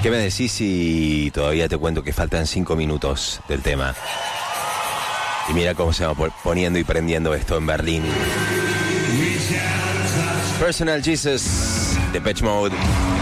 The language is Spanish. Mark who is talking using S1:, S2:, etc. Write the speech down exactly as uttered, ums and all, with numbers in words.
S1: ¿Qué me decís si todavía te cuento que faltan cinco minutos del tema? Y mira cómo se va poniendo y prendiendo esto en Berlín. Personal Jesus, Depeche Mode.